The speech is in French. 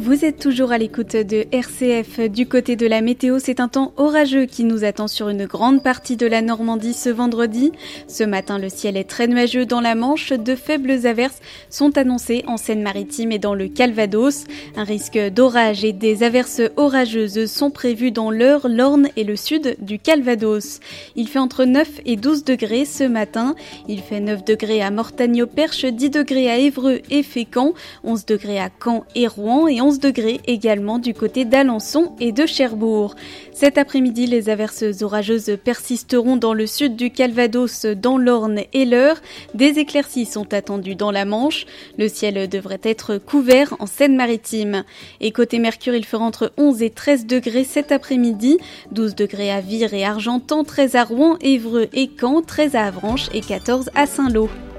Vous êtes toujours à l'écoute de RCF. Du côté de la météo, c'est un temps orageux qui nous attend sur une grande partie de la Normandie ce vendredi. Ce matin, le ciel est très nuageux dans la Manche. De faibles averses sont annoncées en Seine-Maritime et dans le Calvados. Un risque d'orage et des averses orageuses sont prévus dans l'Eure, l'Orne et le sud du Calvados. Il fait entre 9 et 12 degrés ce matin. Il fait 9 degrés à Mortagne-au-Perche, 10 degrés à Évreux et Fécamp, 11 degrés à Caen et Rouen et 11 degrés également du côté d'Alençon et de Cherbourg. Cet après-midi, les averses orageuses persisteront dans le sud du Calvados, dans l'Orne et l'Eure. Des éclaircies sont attendues dans la Manche. Le ciel devrait être couvert en Seine-Maritime. Et côté Mercure, il fera entre 11 et 13 degrés cet après-midi. 12 degrés à Vire et Argentan, 13 à Rouen, Évreux et Caen, 13 à Avranches et 14 à Saint-Lô.